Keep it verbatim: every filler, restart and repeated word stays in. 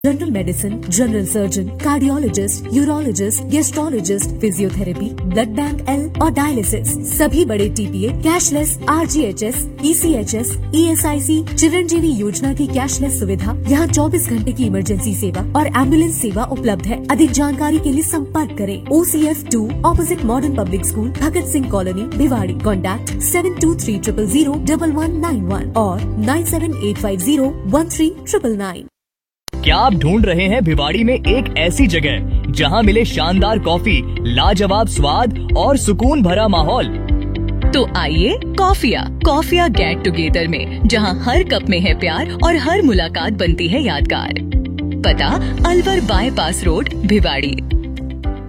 General medicine, general surgeon, cardiologist, urologist, gastrologist, physiotherapy, blood bank L और dialysis, सभी बड़े TPA, cashless, RGHS, ECHS, ESIC, Chiranjeevi योजना की cashless सुविधा। यहाँ चौबीस घंटे की इमरजेंसी सेवा और एम्बुलेंस सेवा उपलब्ध है। अधिक जानकारी के लिए संपर्क करें ओ C F two opposite modern public school, Bhagat Singh colony, Bhiwadi. Contact seven to three triple zero double one nine one और nine seven eight five zero one three triple nine. क्या आप ढूंढ रहे हैं भिवाड़ी में एक ऐसी जगह जहां मिले शानदार कॉफी, लाजवाब स्वाद और सुकून भरा माहौल? तो आइए कॉफिया कॉफिया गेट टुगेदर में, जहां हर कप में है प्यार और हर मुलाकात बनती है यादगार। पता अलवर बाईपास रोड, भिवाड़ी।